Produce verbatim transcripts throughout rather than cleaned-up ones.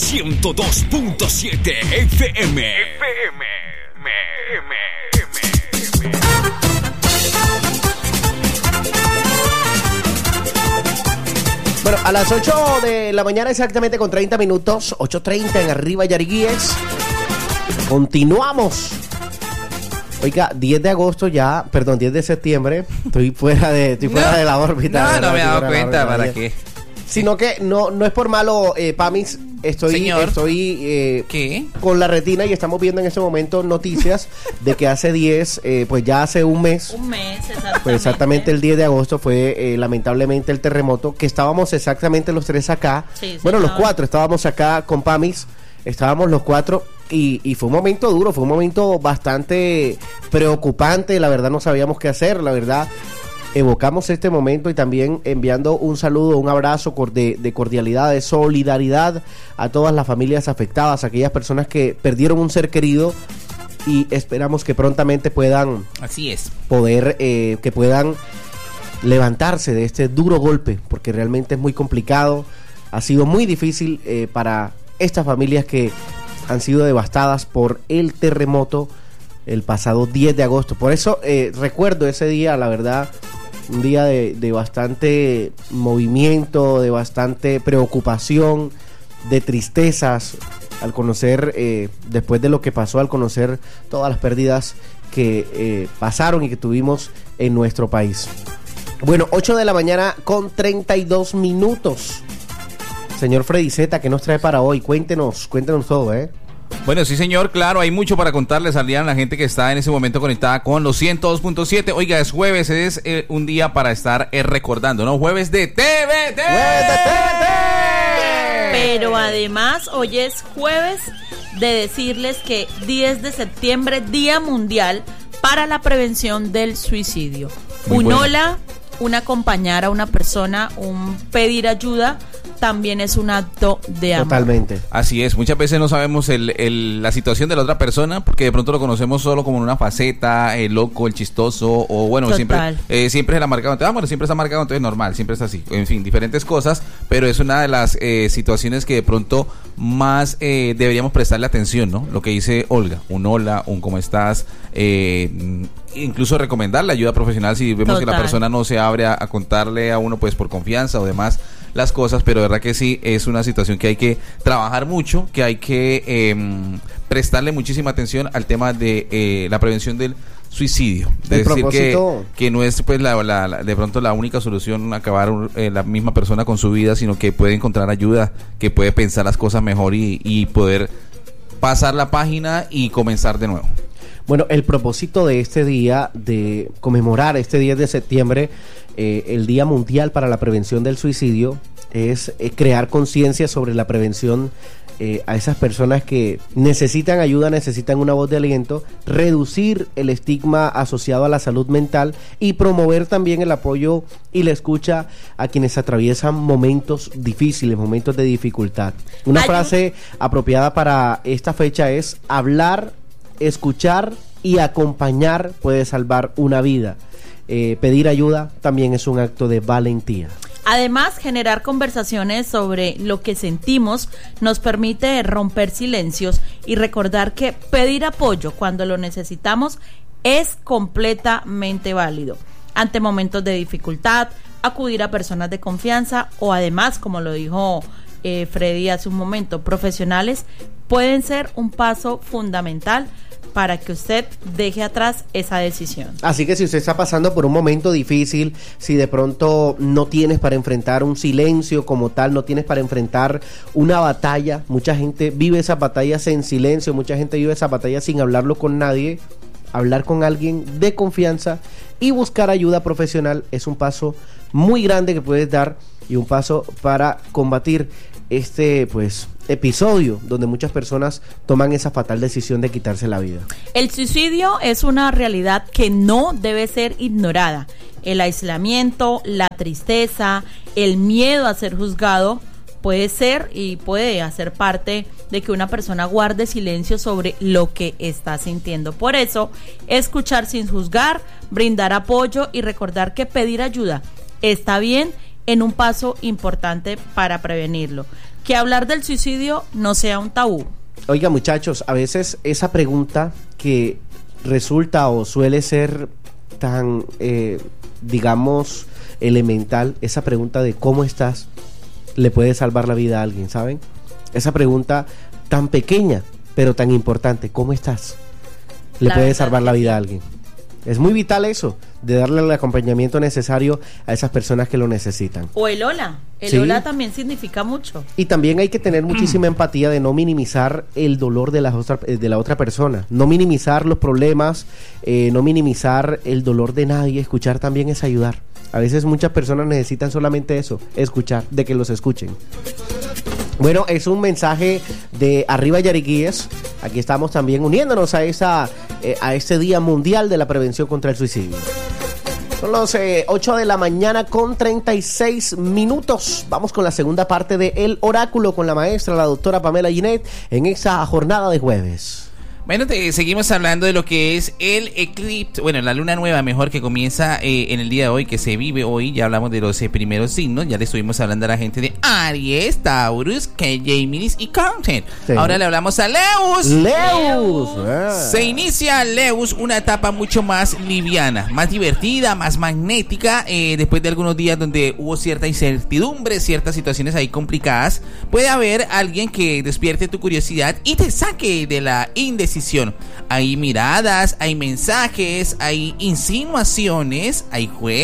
ciento dos punto siete F M. F M. Bueno, a las ocho de la mañana exactamente con treinta minutos, ocho treinta en Arriba Yariguíes. Continuamos. Oiga, diez de agosto ya, perdón, diez de septiembre, estoy fuera de, estoy fuera no, de la órbita. No, no me he dado cuenta, ¿para órbita. qué? Sino que no, no es por malo, eh, Pamis, estoy, Señor. estoy eh, ¿Qué? con la retina y estamos viendo en este momento noticias de que hace diez, eh, pues ya hace un mes. Un mes, exactamente. Pues exactamente el diez de agosto fue eh, lamentablemente el terremoto, que estábamos exactamente los tres acá. Sí, bueno, los señor. cuatro, estábamos acá con Pamis, estábamos los cuatro y, y fue un momento duro, fue un momento bastante preocupante, la verdad no sabíamos qué hacer, la verdad. Evocamos este momento y también enviando un saludo, un abrazo de, de cordialidad, de solidaridad a todas las familias afectadas, a aquellas personas que perdieron un ser querido y esperamos que prontamente puedan Así es. poder, eh, que puedan levantarse de este duro golpe, porque realmente es muy complicado, ha sido muy difícil eh, para estas familias que han sido devastadas por el terremoto el pasado diez de agosto. Por eso eh, recuerdo ese día, la verdad, un día de, de bastante movimiento, de bastante preocupación, de tristezas, al conocer, eh, después de lo que pasó, al conocer todas las pérdidas que eh, pasaron y que tuvimos en nuestro país. Bueno, ocho de la mañana con treinta y dos minutos. Señor Freddy Zeta, ¿qué nos trae para hoy? Cuéntenos, cuéntenos todo, ¿eh? Bueno, sí señor, claro, hay mucho para contarles a la gente que está en ese momento conectada con los ciento dos punto siete. Oiga, es jueves, es eh, un día para estar eh, recordando, ¿no? Jueves de T V T. ¡Jueves de T V T! Pero además hoy es jueves de decirles que diez de septiembre, Día Mundial para la Prevención del Suicidio. Muy Un bueno. hola, un acompañar a una persona, un pedir ayuda, también es un acto de amor. Totalmente. Así es, muchas veces no sabemos el, el, la situación de la otra persona porque de pronto lo conocemos solo como en una faceta, el loco, el chistoso, o bueno, Total. siempre eh, siempre es la marcado, entonces, ah, bueno, siempre está marcado, entonces normal, siempre es así, en fin, diferentes cosas, pero es una de las eh, situaciones que de pronto más eh, deberíamos prestarle atención, ¿no? Lo que dice Olga, un hola, un cómo estás, eh, incluso recomendar la ayuda profesional si vemos Total. que la persona no se abre a, a contarle a uno pues por confianza o demás las cosas, pero de verdad que sí es una situación que hay que trabajar mucho, que hay que eh, prestarle muchísima atención al tema de eh, la prevención del suicidio. De El decir que, propósito- que no es pues la, la- la- de pronto la única solución acabar eh, la misma persona con su vida, sino que puede encontrar ayuda, que puede pensar las cosas mejor y, y poder pasar la página y comenzar de nuevo. Bueno, el propósito de este día, de conmemorar este diez de septiembre, eh, el Día Mundial para la Prevención del Suicidio, es eh, crear conciencia sobre la prevención eh, a esas personas que necesitan ayuda, necesitan una voz de aliento, reducir el estigma asociado a la salud mental y promover también el apoyo y la escucha a quienes atraviesan momentos difíciles, momentos de dificultad. Una Ayú- frase apropiada para esta fecha es: hablar, escuchar y acompañar puede salvar una vida. Eh, pedir ayuda también es un acto de valentía. Además, generar conversaciones sobre lo que sentimos nos permite romper silencios y recordar que pedir apoyo cuando lo necesitamos es completamente válido. Ante momentos de dificultad, acudir a personas de confianza o además, como lo dijo eh, Freddy hace un momento, profesionales pueden ser un paso fundamental para que usted deje atrás esa decisión. Así que si usted está pasando por un momento difícil, si de pronto no tienes para enfrentar un silencio como tal, no tienes para enfrentar una batalla, mucha gente vive esas batallas en silencio, mucha gente vive esas batallas sin hablarlo con nadie. Hablar con alguien de confianza y buscar ayuda profesional es un paso muy grande que puedes dar y un paso para combatir este pues episodio donde muchas personas toman esa fatal decisión de quitarse la vida. El suicidio es una realidad que no debe ser ignorada. El aislamiento, la tristeza, el miedo a ser juzgado puede ser y puede hacer parte de que una persona guarde silencio sobre lo que está sintiendo. Por eso, escuchar sin juzgar, brindar apoyo y recordar que pedir ayuda está bien en un paso importante para prevenirlo. que hablar del suicidio no sea un tabú. Oiga, muchachos, a veces esa pregunta que resulta o suele ser tan, eh, digamos, elemental, esa pregunta de ¿cómo estás? Le puede salvar la vida a alguien, ¿saben? Esa pregunta tan pequeña, pero tan importante, ¿cómo estás? Le La puede verdad salvar que la sí. vida a alguien. Es muy vital eso, de darle el acompañamiento necesario a esas personas que lo necesitan. O el hola. El Sí. hola también significa mucho. Y también hay que tener muchísima empatía de no minimizar el dolor de la otra, de la otra persona, no minimizar los problemas, eh, no minimizar el dolor de nadie. Escuchar también es ayudar. A veces muchas personas necesitan solamente eso, escuchar, de que los escuchen. Bueno, es un mensaje de Arriba Yariquíes. Aquí estamos también uniéndonos a esa eh, a este Día Mundial de la Prevención contra el Suicidio. Son las eh, ocho de la mañana con treinta y seis minutos. Vamos con la segunda parte de El Oráculo con la maestra, la doctora Pamela Ginette, en esa jornada de jueves. Bueno, te, seguimos hablando de lo que es el eclipse, bueno, la luna nueva mejor que comienza eh, en el día de hoy, que se vive hoy. Ya hablamos de los eh, primeros signos, ya le estuvimos hablando a la gente de Aries, Taurus, K J, Géminis y Cáncer. Sí. Ahora le hablamos a Leus. Leus. Ah. Se inicia Leus, una etapa mucho más liviana, más divertida, más magnética, eh, después de algunos días donde hubo cierta incertidumbre, ciertas situaciones ahí complicadas. Puede haber alguien que despierte tu curiosidad y te saque de la indecisión. Hay miradas, hay mensajes, hay insinuaciones, hay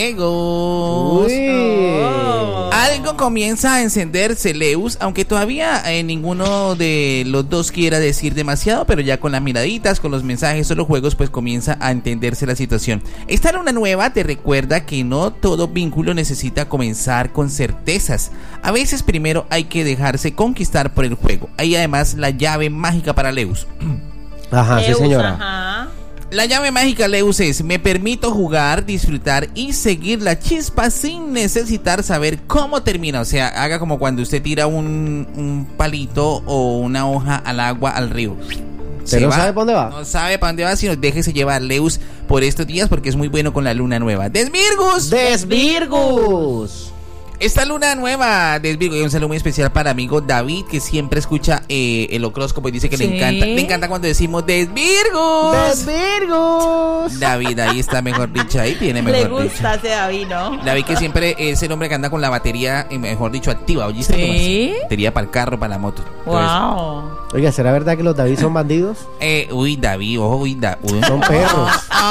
juegos. Uy. Oh. Algo comienza a encenderse, Leus, aunque todavía eh, ninguno de los dos quiera decir demasiado, pero ya con las miraditas, con los mensajes o los juegos, pues comienza a entenderse la situación. Esta luna nueva te recuerda que no todo vínculo necesita comenzar con certezas. A veces primero hay que dejarse conquistar por el juego. Hay además la llave mágica para Leus. Ajá, sí Leus, señora. ajá. La llave mágica, Leus, es: me permito jugar, disfrutar y seguir la chispa sin necesitar saber cómo termina. O sea, haga como cuando usted tira un, un palito o una hoja al agua, al río. Se Pero no va, sabe para dónde va. No sabe para dónde va, sino déjese llevar, Leus, por estos días, porque es muy bueno con la luna nueva. ¡Desvirgus! Desvirgus. Esta luna nueva, Desvirgo, y un saludo muy especial para amigo David, que siempre escucha eh, el horóscopo y dice que Sí. le encanta, le encanta cuando decimos Desvirgos. Desvirgus. David, ahí está, mejor dicho, ahí tiene mejor Le dicho. gusta ese David, ¿no? David, que siempre es el hombre que anda con la batería, eh, mejor dicho, activa, ¿oíste? ¿Sí? Tomás? Batería para el carro, para la moto. Entonces, Wow. Oiga, ¿será verdad que los David son bandidos? eh, uy, David, ojo, uy, da, uy. Son perros.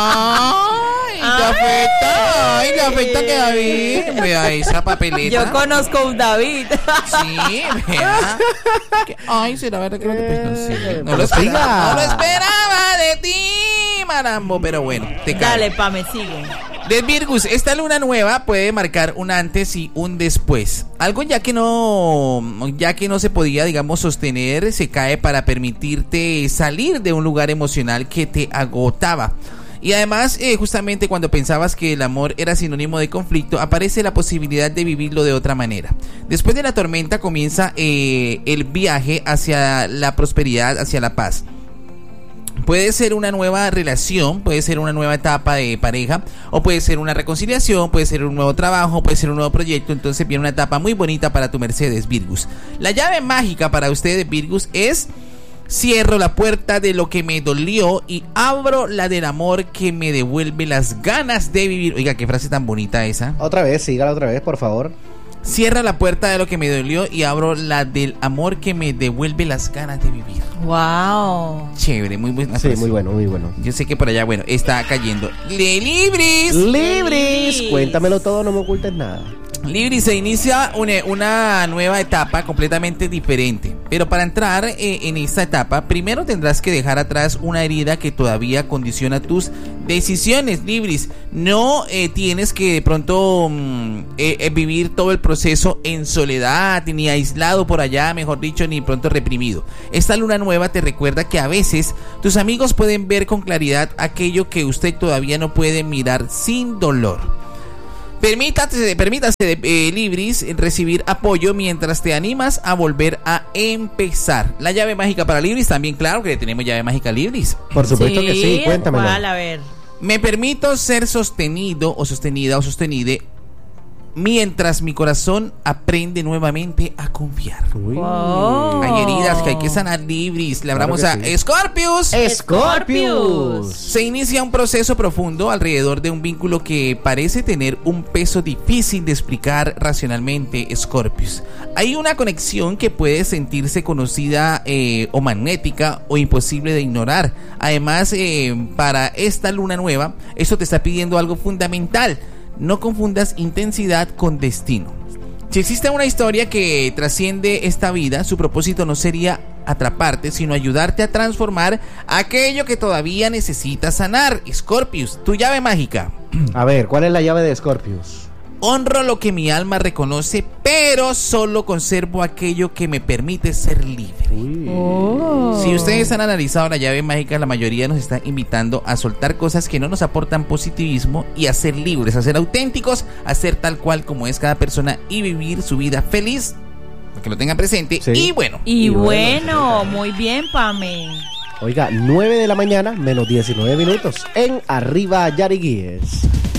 Ay, te afecta, ay, te afecta que David, vea esa papeleta. Yo conozco un David. Sí, vea. Que- Ay, será verdad que no te prestan. Sí. No lo Pero siga. esperaba, no lo esperaba de ti, Marambo, pero bueno, te cae. Dale, pa, me sigue. Desvirgus, esta luna nueva puede marcar un antes y un después. Algo ya que no, ya que no se podía, digamos, sostener, se cae para permitirte salir de un lugar emocional que te agotaba. Y además, eh, justamente cuando pensabas que el amor era sinónimo de conflicto, aparece la posibilidad de vivirlo de otra manera. Después de la tormenta comienza eh, el viaje hacia la prosperidad, hacia la paz. Puede ser una nueva relación, puede ser una nueva etapa de pareja, o puede ser una reconciliación, puede ser un nuevo trabajo, puede ser un nuevo proyecto. Entonces viene una etapa muy bonita para tu Mercedes, Virgus. La llave mágica para ustedes, Virgus, es: cierro la puerta de lo que me dolió y abro la del amor que me devuelve las ganas de vivir. Oiga, qué frase tan bonita esa. Otra vez, sígala otra vez, por favor. Cierra la puerta de lo que me dolió y abro la del amor que me devuelve las ganas de vivir. Wow. Chévere, muy buena Sí, frase. muy bueno, muy bueno. Yo sé que por allá, bueno, está cayendo. ¡Le Libris! Libris, cuéntamelo todo, no me ocultes nada. Libris, se inicia una, una nueva etapa completamente diferente. Pero para entrar eh, en esta etapa, primero tendrás que dejar atrás una herida que todavía condiciona tus decisiones, Libris. No eh, tienes que de pronto mm, eh, eh, vivir todo el proceso en soledad, ni aislado por allá, mejor dicho, ni pronto reprimido. Esta luna nueva te recuerda que a veces tus amigos pueden ver con claridad aquello que usted todavía no puede mirar sin dolor. Permítase, permítase eh, Libris, recibir apoyo mientras te animas a volver a empezar. La llave mágica para Libris, también claro que tenemos llave mágica Libris. Por supuesto que sí, cuéntamelo. ¿Cuál? A ver. Me permito ser sostenido o sostenida o sostenide mientras mi corazón aprende nuevamente a confiar. Uy. Wow. Hay heridas que hay que sanar, Libris. Le hablamos Claro que a sí. Scorpius. Scorpius. Se inicia un proceso profundo alrededor de un vínculo que parece tener un peso difícil de explicar racionalmente, Scorpius. Hay una conexión que puede sentirse conocida eh, o magnética o imposible de ignorar. Además, eh, para esta luna nueva, eso te está pidiendo algo fundamental. No confundas intensidad con destino. Si existe una historia que trasciende esta vida, su propósito no sería atraparte, sino ayudarte a transformar aquello que todavía necesitas sanar. Scorpius, tu llave mágica. A ver, ¿cuál es la llave de Scorpius? Honro lo que mi alma reconoce, pero solo conservo aquello que me permite ser libre. Uy. Oh. Si ustedes han analizado la llave mágica, la mayoría nos está invitando a soltar cosas que no nos aportan positivismo y a ser libres, a ser auténticos, a ser tal cual como es cada persona y vivir su vida feliz, para que lo tengan presente. Sí. Y bueno, Y Y bueno, bueno, muy bien, Pame. Oiga, nueve de la mañana, menos diecinueve minutos, en Arriba Yariguíes.